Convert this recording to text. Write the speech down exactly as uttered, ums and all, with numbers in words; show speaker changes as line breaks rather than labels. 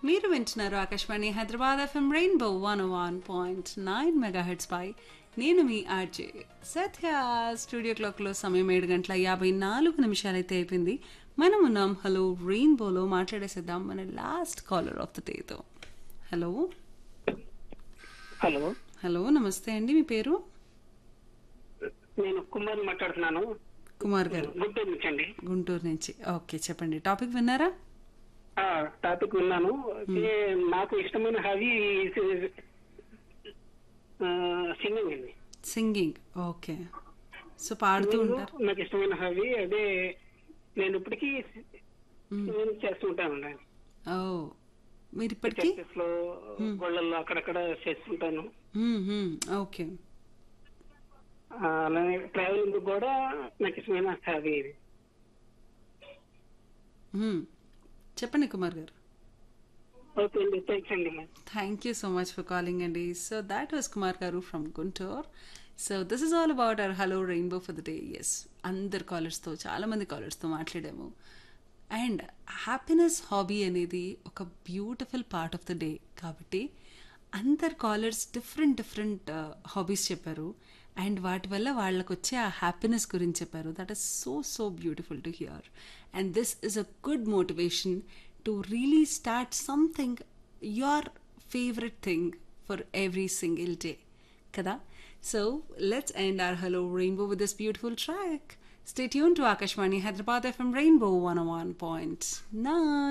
మీరు వింటున్నారు Akashvani Hyderabad FM rainbow one one point nine megahertz పై నేను మీ ఆర్జే సత్య. స్టూడియో క్లాక్లో సమయం ఏడు గంటల యాభై నాలుగు నిమిషాలైతే అయిపోయింది. మనం ఉన్నాం హలో రెయిన్బోలో. మాట్లాడేసేద్దాం మన last caller of the డేతో. Hello
hello
hello నమస్తే అండి, మీ పేరు?
నేను కుమార్ మాట్లాడుతున్నాను.
కుమార్ గారు
గుంటూరు నుంచి అండి.
గుంటూరు నుంచి. ఓకే, చెప్పండి, టాపిక్ విన్నారా?
ఆ, టాపిక్ విన్నాను. ఏ, నాకు ఇష్టమైన హాబీ సింగింగ్ అండి.
సింగింగ్. ఓకే, సో పాడుతూ
Singing
ఉంటారు.
నాకు ఇష్టమైన హాబీ అదే. నేను ఇప్పటికీ singing చేస్తూ ఉంటాను.
ఓ, మీరు ఇప్పటికీ?
చర్చెస్ లో, గొళ్ళల్లో అక్కడక్కడ చేస్తుంటాను.
మ్మ్, మ్మ్, ఓకే.
ఆ, అలానే ట్రావెలింగ్ కూడా నాకు ఇష్టమైన హాబీ ఇది.
మ్మ్. చెప్పండి కుమార్ గారు.
ఓకే అండి, థ్యాంక్స్ అండి.
Thank you so much for calling అండి. సో దాట్ వాస్ కుమార్ గారు from Guntur. So this is all about our hello rainbow for the day. Yes, అందరు కాలర్స్తో, చాలామంది కాలర్స్తో మాట్లాడాము. అండ్ హ్యాపీనెస్ హాబీ అనేది ఒక beautiful part of the day కాబట్టి అందరు కాలర్స్ డిఫరెంట్ డిఫరెంట్ హాబీస్ చెప్పారు. అండ్ వాటి వల్ల వాళ్ళకు వచ్చే ఆ హ్యాపీనెస్ గురించి చెప్పారు. That is so so beautiful to hear. And this is a good motivation to really start something, your favourite thing for every single day కదా. So let's end our hello rainbow with this beautiful track. Stay tuned to Akashvani Hyderabad F M Rainbow one oh one point nine.